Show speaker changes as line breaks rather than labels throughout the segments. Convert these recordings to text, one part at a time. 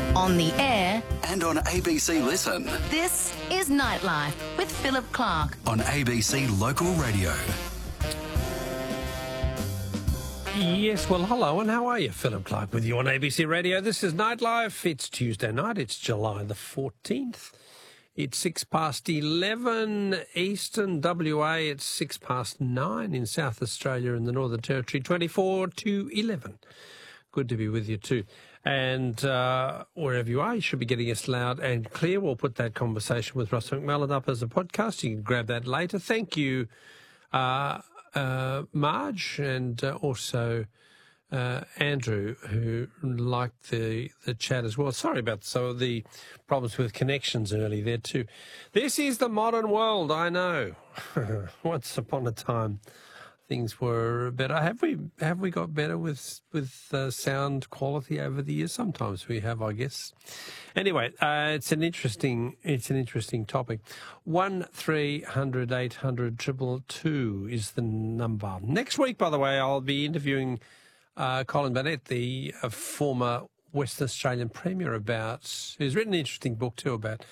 On the air.
And on ABC Listen.
This is Nightlife with Philip Clark.
On ABC Local Radio.
Yes, well, hello, and how are you? Philip Clark with you on ABC Radio. This is Nightlife. It's Tuesday night. It's July the 14th. It's 11:06 Eastern WA. It's 9:06 in South Australia and the Northern Territory, 24 to 11. Good to be with you too. And wherever you are, you should be getting us loud and clear. We'll put that conversation with Ross McMullen up as a podcast. You can grab that later. Thank you, Marge, and also Andrew, who liked the chat as well. Sorry about some of the problems with connections early there too. This is the modern world, I know. Once upon a time, things were better. Have we got better with sound quality over the years? Sometimes we have, I guess. Anyway, it's an interesting topic. 1300 800 222 is the number. Next week, by the way, I'll be interviewing Colin Burnett, the former Western Australian Premier, who's written an interesting book too about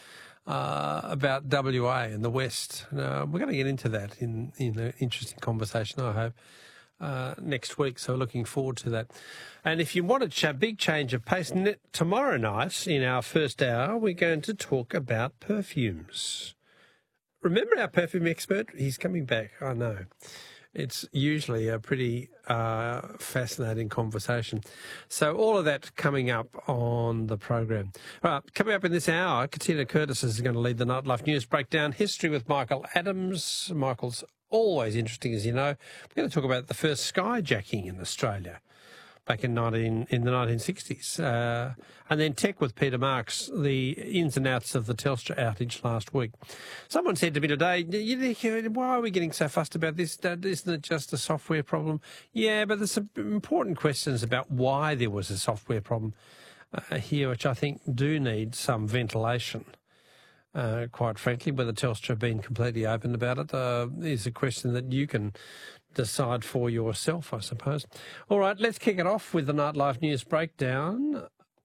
WA and the West. We're going to get into that in an interesting conversation, I hope, next week. So looking forward to that. And if you want a big change of pace, tomorrow night in our first hour, we're going to talk about perfumes. Remember our perfume expert? He's coming back, I know. It's usually a pretty fascinating conversation. So all of that coming up on the program. All right, coming up in this hour, Katina Curtis is going to lead the Nightlife News Breakdown. History with Michael Adams. Michael's always interesting, as you know. We're going to talk about the first skyjacking in Australia back in the 1960s. And then tech with Peter Marks, the ins and outs of the Telstra outage last week. Someone said to me today, why are we getting so fussed about this? Isn't it just a software problem? Yeah, but there's some important questions about why there was a software problem here, which I think do need some ventilation. Quite frankly, whether Telstra have been completely open about it is a question that you can decide for yourself, I suppose. All right, let's kick it off with the Nightlife News Breakdown.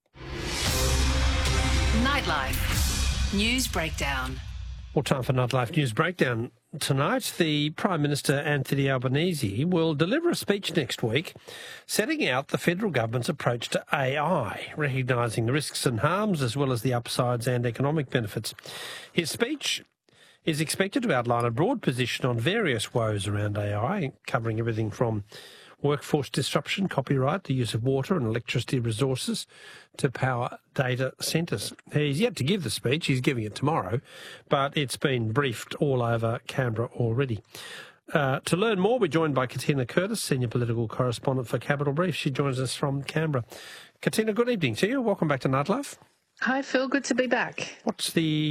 Nightlife News Breakdown.
Well, time for Nightlife News Breakdown. Tonight, the Prime Minister, Anthony Albanese, will deliver a speech next week setting out the federal government's approach to AI, recognising the risks and harms as well as the upsides and economic benefits. His speech is expected to outline a broad position on various woes around AI, covering everything from workforce disruption, copyright, the use of water and electricity resources, to power data centres. He's yet to give the speech. He's giving it tomorrow, but it's been briefed all over Canberra already. To learn more, we're joined by Katina Curtis, Senior Political Correspondent for Capital Brief. She joins us from Canberra. Katina, good evening to you. Welcome back to Nightlife.
Hi, Phil. Good to be back.
What's the